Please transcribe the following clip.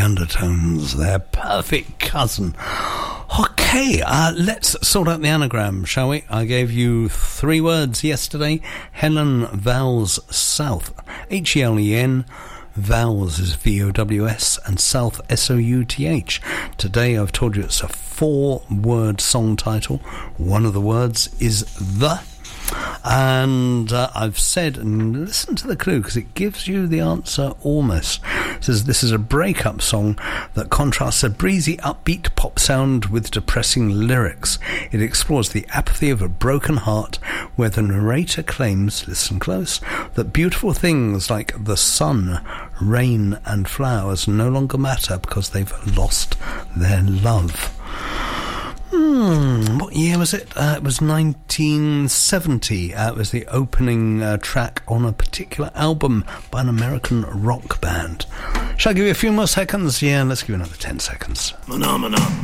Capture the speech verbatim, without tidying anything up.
Undertones, their perfect cousin. Okay, uh, let's sort out the anagram, shall we? I gave you three words yesterday. Helen Vowles South. H E L E N. Vowles is V O W S, and South S O U T H. Today I've told you it's a four-word song title. One of the words is the. And uh, I've said, and listen to the clue because it gives you the answer almost. It says this is a breakup song that contrasts a breezy, upbeat pop sound with depressing lyrics. It explores the apathy of a broken heart, where the narrator claims, listen close, that beautiful things like the sun, rain and flowers no longer matter because they've lost their love. Hmm, what year was it? Uh, it was nineteen seventy. Uh, it was the opening uh, track on a particular album by an American rock band. Shall I give you a few more seconds? Yeah, let's give you another ten seconds. Phenomenon.